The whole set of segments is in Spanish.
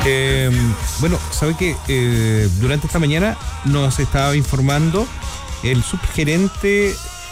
Bueno, sabe que durante esta mañana nos estaba informando el subgerente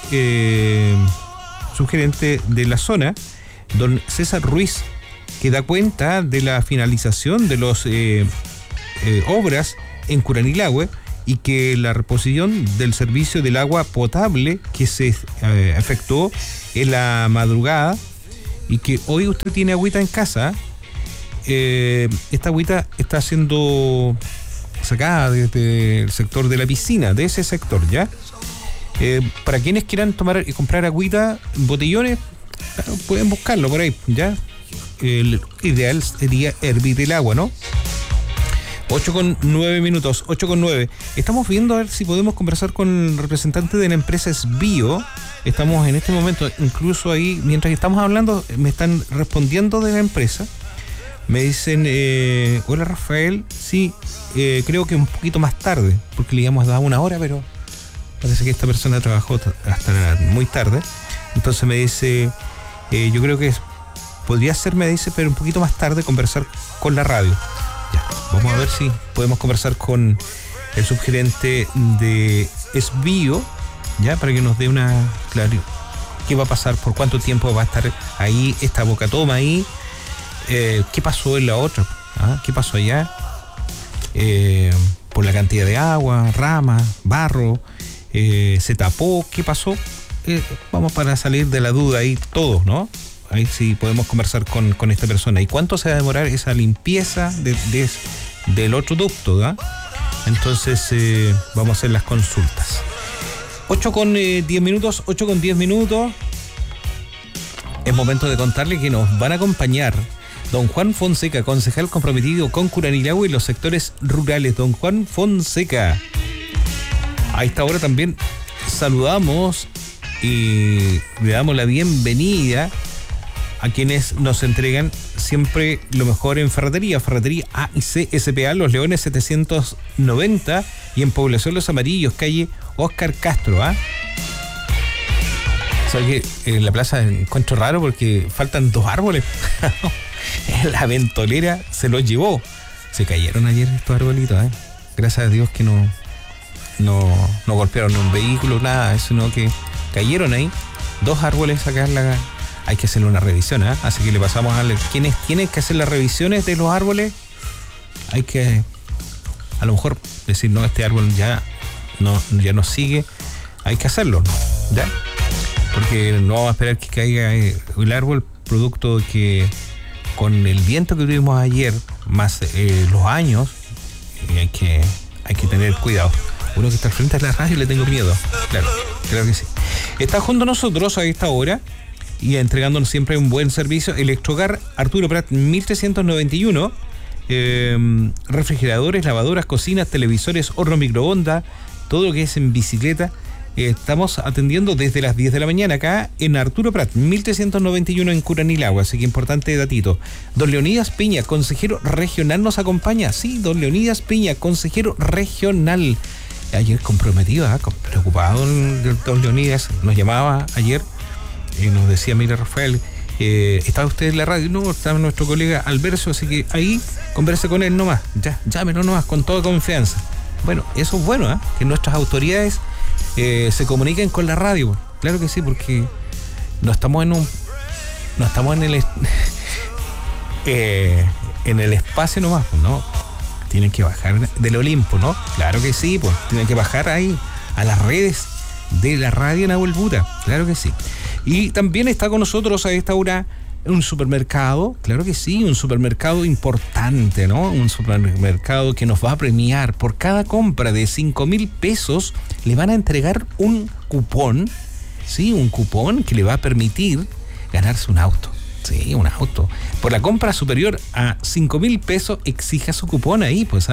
de la zona, don César Ruiz, que da cuenta de la finalización de las obras en Curanilahue y que la reposición del servicio del agua potable que se efectuó en la madrugada y que hoy usted tiene agüita en casa. Esta agüita está siendo sacada desde el sector de la piscina, de ese sector, ¿ya? Para quienes quieran tomar y comprar agüita, botellones, claro, pueden buscarlo por ahí, ¿ya? El ideal sería hervir el agua, ¿no? 8:09, 8:09. Estamos viendo a ver si podemos conversar con el representante de la empresa Esbio. Estamos en este momento, incluso ahí, mientras estamos hablando, me están respondiendo de la empresa. Me dicen, hola Rafael, sí, creo que un poquito más tarde, porque le habíamos dado una hora, pero parece que esta persona trabajó hasta muy tarde. Entonces me dice, yo creo que podría ser, me dice, pero un poquito más tarde conversar con la radio. Ya, vamos a ver si podemos conversar con el subgerente de Esbio, ya, para que nos dé una claridad. ¿Qué va a pasar? ¿Por cuánto tiempo va a estar ahí esta bocatoma ahí? ¿Qué pasó en la otra? ¿Ah? ¿Qué pasó allá? Por la cantidad de agua, ramas, barro, se tapó, ¿qué pasó? Vamos para salir de la duda ahí todos, ¿no? Ahí sí podemos conversar con esta persona. ¿Y cuánto se va a demorar esa limpieza del otro ducto? ¿Ah? Entonces vamos a hacer las consultas. 8:10, 8:10. Es momento de contarle que nos van a acompañar don Juan Fonseca, concejal comprometido con Curanilahue y los sectores rurales. Don Juan Fonseca. A esta hora también saludamos y le damos la bienvenida a quienes nos entregan siempre lo mejor en ferretería. Ferretería A y C SPA, Los Leones 790 y en Población Los Amarillos, calle Oscar Castro. ¿Sabes que en la plaza encuentro raro porque faltan 2 árboles? La ventolera se los llevó. Se cayeron ayer estos arbolitos, Gracias a Dios que no golpearon un vehículo, nada, sino que cayeron ahí 2 árboles acá en la... Hay que hacerle una revisión, así que le pasamos a quienes tienen que hacer las revisiones de los árboles. Hay que a lo mejor decir, no, este árbol ya no sigue, hay que hacerlo, ¿no? ¿Ya? Porque no vamos a esperar que caiga el árbol, producto de que con el viento que tuvimos ayer, más los años, hay que tener cuidado. Uno que está al frente de la radio le tengo miedo, claro que sí. Está junto a nosotros a esta hora y entregándonos siempre un buen servicio, Electrogar Arturo Prat 1391, refrigeradores, lavadoras, cocinas, televisores, horno microondas, todo lo que es en bicicleta. Estamos atendiendo desde las 10 de la mañana acá en Arturo Prat 1391 en Curanilahue, así que importante datito. Don Leonidas Piña, consejero regional, nos acompaña. Sí, don Leonidas Piña, consejero regional. Ayer comprometido, preocupado don Leonidas, nos llamaba ayer y nos decía, mira Rafael, ¿está usted en la radio? No, está nuestro colega Alberto, así que ahí converse con él nomás, ya, llámelo nomás con toda confianza. Bueno, eso es bueno, que nuestras autoridades se comuniquen con la radio, claro que sí, porque no estamos en el espacio nomás, ¿no? Tienen que bajar del Olimpo, ¿no? Claro que sí, pues tienen que bajar ahí a las redes de la radio Nahuel Buta, claro que sí. Y también está con nosotros a esta hora un supermercado, claro que sí, un supermercado importante, ¿no? Un supermercado que nos va a premiar por cada compra de 5,000 pesos, le van a entregar un cupón, sí, un cupón que le va a permitir ganarse un auto. Sí, un auto. Por la compra superior a 5,000 pesos, exija su cupón ahí, pues,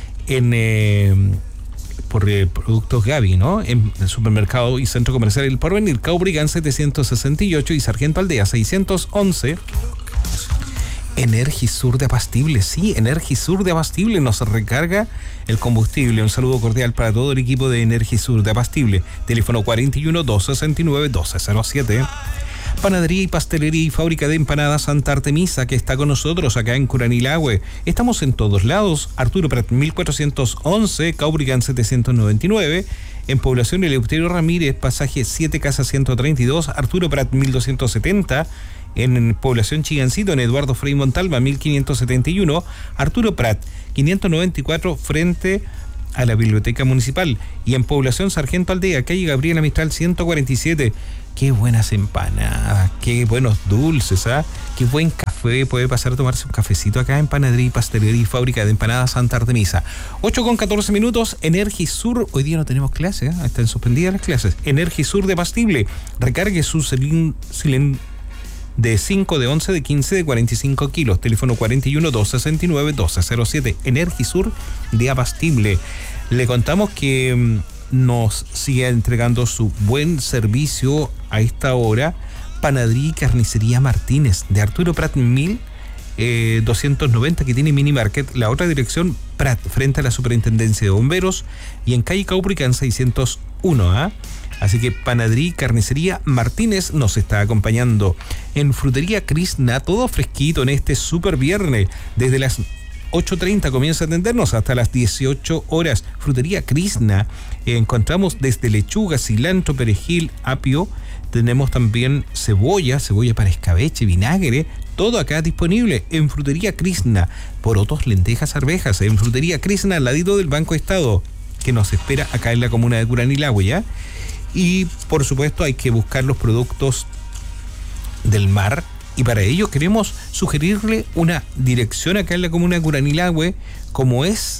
por productos Gaby, ¿no? En el supermercado y centro comercial El Porvenir, Caubrigán 768 y Sargento Aldea 611. Energisur de Abastible, sí, Energisur de Abastible nos recarga el combustible. Un saludo cordial para todo el equipo de Energisur de Abastible. Teléfono 41 269 1207. Panadería y pastelería y fábrica de empanadas Santa Artemisa, que está con nosotros acá en Curanilahue. Estamos en todos lados. Arturo Prat 1411, Caubrigan 799. En Población Eleuterio Ramírez, pasaje 7 Casa 132, Arturo Prat 1270. En Población Chigancito, en Eduardo Frei Montalva 1571. Arturo Prat 594, frente a la Biblioteca Municipal. Y en Población Sargento Aldea, calle Gabriela Mistral 147. Qué buenas empanadas, qué buenos dulces, ¿ah? Qué buen café. Puede pasar a tomarse un cafecito acá en Panadería y Pastelería y Fábrica de Empanadas Santa Artemisa. 8:14. Energisur. Hoy día no tenemos clases, ¿eh? Están suspendidas las clases. Energisur de Bastible. Recargue su de 5, de 11, de 15, de 45 kilos. Teléfono 41 269 1207. Energisur de Abastible. Le contamos que nos sigue entregando su buen servicio a esta hora Panadería y Carnicería Martínez de Arturo Prat 1290, que tiene mini market. La otra dirección, Prat, frente a la Superintendencia de Bomberos, y en calle Caubrican 601, ¿ah? Así que Panadería y Carnicería Martínez nos está acompañando. En Frutería Krishna, todo fresquito en este super viernes, desde las 8:30 comienza a atendernos hasta las 18 horas. Frutería Krishna. Encontramos desde lechuga, cilantro, perejil, apio. Tenemos también cebolla para escabeche, vinagre. Todo acá disponible en Frutería Krishna. Porotos, lentejas, arvejas. En Frutería Krishna, al ladito del Banco Estado, que nos espera acá en la comuna de Curanilahue, ¿ya? Y por supuesto hay que buscar los productos del mar. Y para ello queremos sugerirle una dirección acá en la comuna de Curanilahue, como es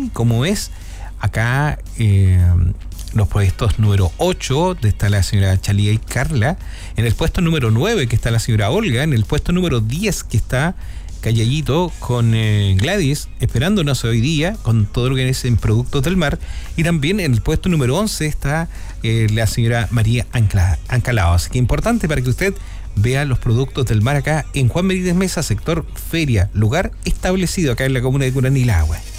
acá los puestos número 8, donde está la señora Chalía y Carla, en el puesto número 9, que está la señora Olga, en el puesto número 10, que está Callayito con Gladys, esperándonos hoy día con todo lo que es en productos del mar, y también en el puesto número 11 está la señora María Ancalao. Así que importante para que usted vea los productos del mar acá en Juan Benítez Mesa, sector Feria, lugar establecido acá en la comuna de Curanilahue.